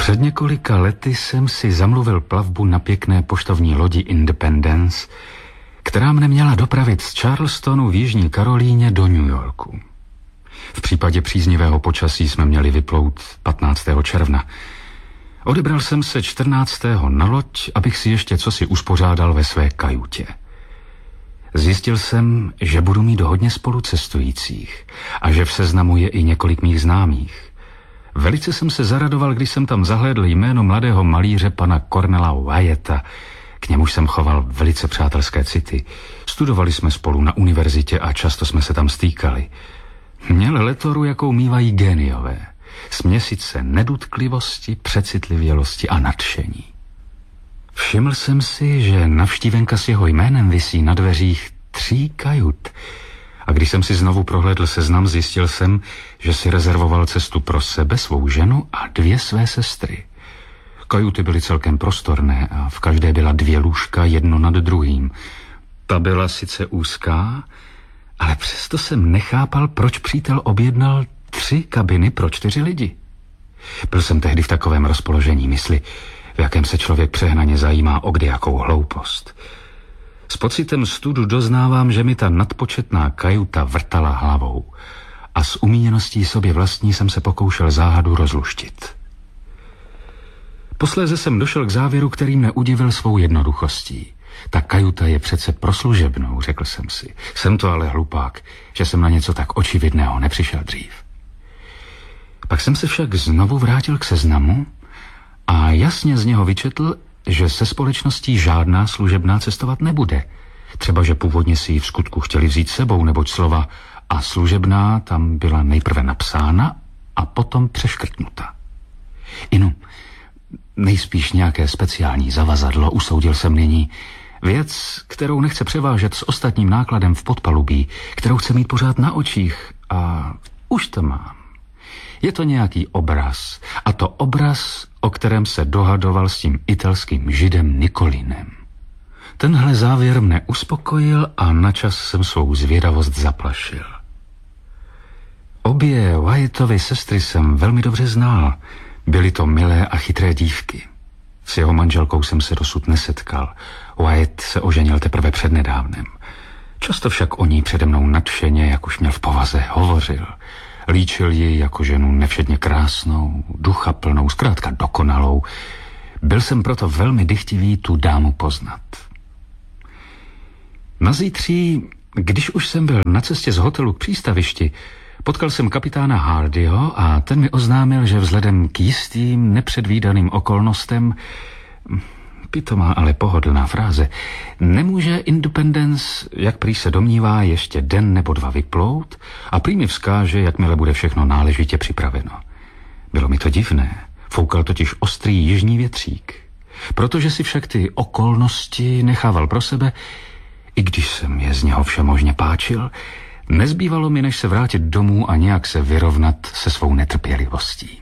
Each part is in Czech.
Před několika lety jsem si zamluvil plavbu na pěkné poštovní lodi Independence, která mne měla dopravit z Charlestonu v Jižní Karolíně do New Yorku. V případě příznivého počasí jsme měli vyplout 15. června. Odebral jsem se 14. na loď, abych si ještě cosi uspořádal ve své kajutě. Zjistil jsem, že budu mít hodně spolucestujících a že v seznamu je i několik mých známých. Velice jsem se zaradoval, když jsem tam zahlédl jméno mladého malíře pana Cornela Wyetta. K němuž jsem choval velice přátelské city. Studovali jsme spolu na univerzitě a často jsme se tam stýkali. Měl letoru, jakou mívají géniové. Směsice nedutklivosti, přecitlivělosti a nadšení. Všiml jsem si, že navštívenka s jeho jménem visí na dveřích 3 kajut. A když jsem si znovu prohlédl seznam, zjistil jsem, že si rezervoval cestu pro sebe, svou ženu a 2 své sestry. Kajuty byly celkem prostorné a v každé byla 2 lůžka, jedno nad druhým. Ta byla sice úzká, ale přesto jsem nechápal, proč přítel objednal 3 kabiny pro 4 lidi. Byl jsem tehdy v takovém rozpoložení mysli, v jakém se člověk přehnaně zajímá o kdejakou hloupost. S pocitem studu doznávám, že mi ta nadpočetná kajuta vrtala hlavou a s umíněností sobě vlastní jsem se pokoušel záhadu rozluštit. Posléze jsem došel k závěru, který mne udivil svou jednoduchostí. Ta kajuta je přece pro služebnou, řekl jsem si. Jsem to ale hlupák, že jsem na něco tak očividného nepřišel dřív. Pak jsem se však znovu vrátil k seznamu a jasně z něho vyčetl, že se společností žádná služebná cestovat nebude. Třeba, že původně si ji v skutku chtěli vzít sebou, neboť slova a služebná tam byla nejprve napsána a potom přeškrtnuta. Inu, nejspíš nějaké speciální zavazadlo, usoudil jsem nyní. Věc, kterou nechce převážet s ostatním nákladem v podpalubí, kterou chce mít pořád na očích a už to mám. Je to nějaký obraz, a to obraz, o kterém se dohadoval s tím italským židem Nikolinem. Tenhle závěr mne uspokojil a načas jsem svou zvědavost zaplašil. Obě Wyettovy sestry jsem velmi dobře znal. Byly to milé a chytré dívky. S jeho manželkou jsem se dosud nesetkal. Wyett se oženil teprve přednedávnem. Často však o ní přede mnou nadšeně, jak už měl v povaze, hovořil. Líčil ji jako ženu nevšedně krásnou, duchaplnou, zkrátka dokonalou. Byl jsem proto velmi dychtivý tu dámu poznat. Nazítří, když už jsem byl na cestě z hotelu k přístavišti, potkal jsem kapitána Hardyho a ten mi oznámil, že vzhledem k jistým nepředvídaným okolnostem, pitomá, ale pohodlná fráze, nemůže Independence, jak prý se domnívá, ještě den nebo 2 vyplout a prý mi vzkáže, jakmile bude všechno náležitě připraveno. Bylo mi to divné, foukal totiž ostrý jižní větřík. Protože si však ty okolnosti nechával pro sebe, i když jsem je z něho všemožně páčil, nezbývalo mi, než se vrátit domů a nějak se vyrovnat se svou netrpělivostí.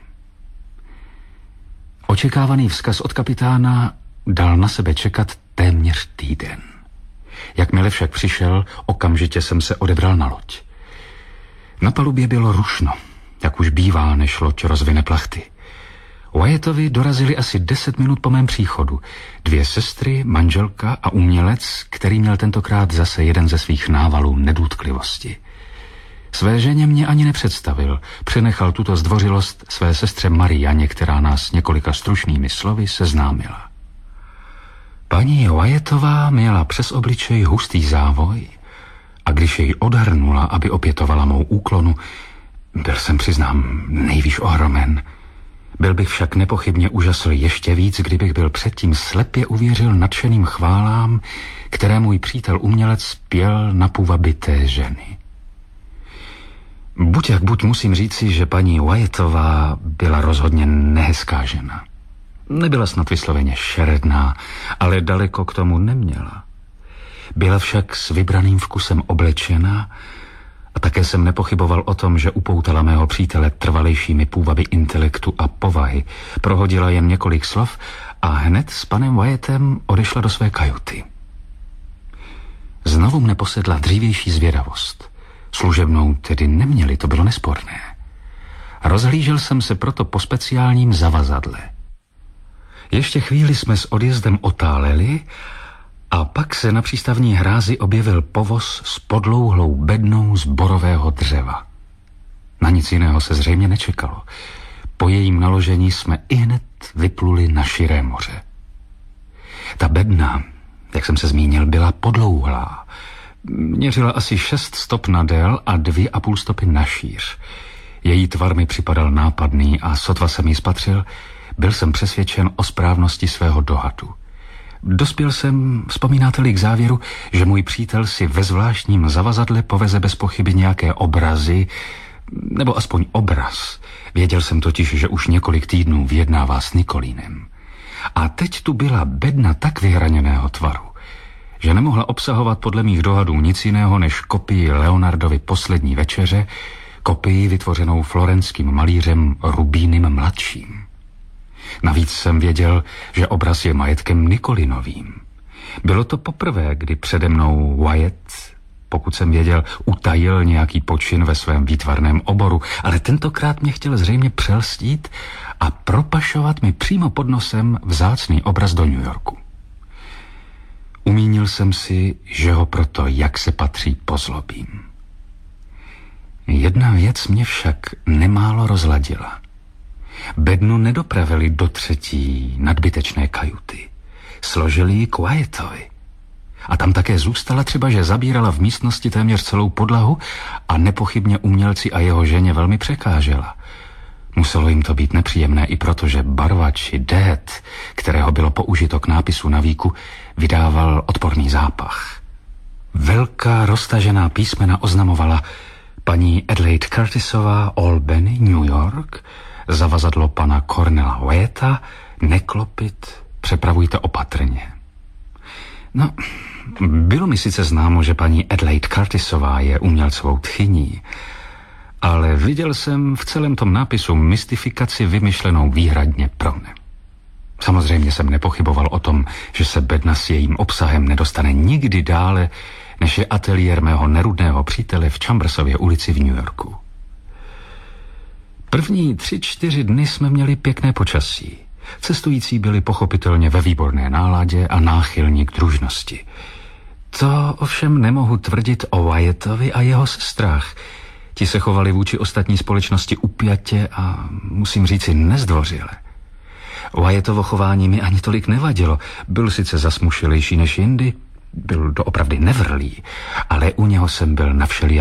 Očekávaný vzkaz od kapitána dal na sebe čekat téměř týden. Jakmile však přišel, okamžitě jsem se odebral na loď. Na palubě bylo rušno, jak už bývá, než loď rozvine plachty. Wyettovi dorazili asi 10 minut po mém příchodu. 2 sestry, manželka a umělec, který měl tentokrát zase jeden ze svých návalů nedutklivosti. Své ženě mě ani nepředstavil, přenechal tuto zdvořilost své sestře Marianě, která nás několika stručnými slovy seznámila. Paní Wyettová měla přes obličej hustý závoj a když jej odhrnula, aby opětovala mou úklonu, byl jsem, přiznám, nejvýš ohromen. Byl bych však nepochybně úžasl ještě víc, kdybych byl předtím slepě uvěřil nadšeným chválám, které můj přítel umělec pěl na půvaby té ženy. Buď jak buď musím říci, že paní Wyettová byla rozhodně nehezká žena. Nebyla snad vysloveně šeredná, ale daleko k tomu neměla. Byla však s vybraným vkusem oblečena a také jsem nepochyboval o tom, že upoutala mého přítele trvalejšími půvaby intelektu a povahy. Prohodila jen několik slov a hned s panem Wyettem odešla do své kajuty. Znovu mne posedla dřívější zvědavost. Služebnou tedy neměli, to bylo nesporné. Rozhlížel jsem se proto po speciálním zavazadle. Ještě chvíli jsme s odjezdem otáleli a pak se na přístavní hrázi objevil povoz s podlouhlou bednou z borového dřeva. Na nic jiného se zřejmě nečekalo. Po jejím naložení jsme ihned vypluli na širé moře. Ta bedna, jak jsem se zmínil, byla podlouhlá. Měřila asi 6 stop na dél a 2,5 stopy na šíř. Její tvar mi připadal nápadný a sotva jsem ji spatřil, byl jsem přesvědčen o správnosti svého dohadu. Dospěl jsem, vzpomínáte-li, k závěru, že můj přítel si ve zvláštním zavazadle poveze bez pochyby nějaké obrazy, nebo aspoň obraz. Věděl jsem totiž, že už několik týdnů vyjednává s Nikolínem. A teď tu byla bedna tak vyhraněného tvaru, že nemohla obsahovat podle mých dohadů nic jiného než kopii Leonardovy Poslední večeře, kopii vytvořenou florenským malířem Rubínem mladším. Navíc jsem věděl, že obraz je majetkem Nikolinovým. Bylo to poprvé, kdy přede mnou Wyatt, pokud jsem věděl, utajil nějaký počin ve svém výtvarném oboru, ale tentokrát mě chtěl zřejmě přelstít a propašovat mi přímo pod nosem vzácný obraz do New Yorku. Umínil jsem si, že ho proto, jak se patří, pozlobím. Jedna věc mě však nemálo rozladila. Bednu nedopravili do 3. nadbytečné kajuty. Složili ji k Wyattovi. A tam také zůstala, třeba že zabírala v místnosti téměř celou podlahu a nepochybně umělci a jeho ženě velmi překážela. Muselo jim to být nepříjemné i proto, že barvač dét, kterého bylo použito k nápisu na víku, vydával odporný zápach. Velká roztažená písmena oznamovala: paní Adelaide Curtisová, Albany, New York, zavazadlo pana Cornela Wyatta, neklopit, přepravujte opatrně. No, bylo mi sice známo, že paní Adelaide Curtisová je umělcovou tchyní, ale viděl jsem v celém tom nápisu mystifikaci vymyšlenou výhradně pro mne. Samozřejmě jsem nepochyboval o tom, že se bedna s jejím obsahem nedostane nikdy dále, než je ateliér mého nerudného přítele v Chambersově ulici v New Yorku. První 3-4 dny jsme měli pěkné počasí. Cestující byli pochopitelně ve výborné náladě a náchylní k družnosti. To ovšem nemohu tvrdit o Wyattovi a jeho sestrách. Ti se chovali vůči ostatní společnosti upjatě a musím říci nezdvořile. Wyattovo chování mi ani tolik nevadilo. Byl sice zasmušilejší než jindy, byl doopravdy nevrlý, ale u něho jsem byl na všelijak